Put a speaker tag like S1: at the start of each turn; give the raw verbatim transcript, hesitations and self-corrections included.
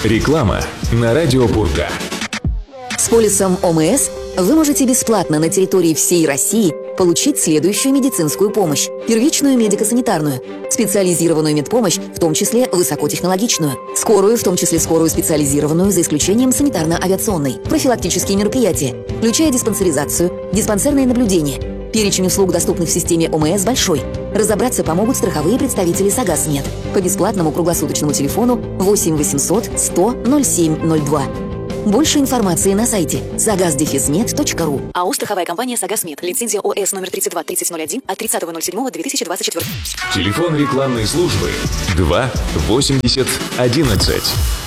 S1: Реклама на радио Бурга.
S2: С полисом ОМС вы можете бесплатно на территории всей России получить следующую медицинскую помощь: первичную медико-санитарную, специализированную медпомощь, в том числе высокотехнологичную, скорую, в том числе скорую специализированную, за исключением санитарно-авиационной, профилактические мероприятия, включая диспансеризацию, диспансерное наблюдение. Перечень услуг, доступных в системе ОМС, большой. Разобраться помогут страховые представители «Согаз-Мед» по бесплатному круглосуточному телефону восемь восемьсот сто ноль семь ноль два. Больше информации на сайте согаз дефис мед точка ру.
S3: АО «Страховая компания «Согаз-Мед». Лицензия ОС номер тридцать два тридцать ноль один от тридцатого ноль седьмого две тысячи двадцать четвёртого.
S1: Телефон рекламной службы два восемьдесят одиннадцать.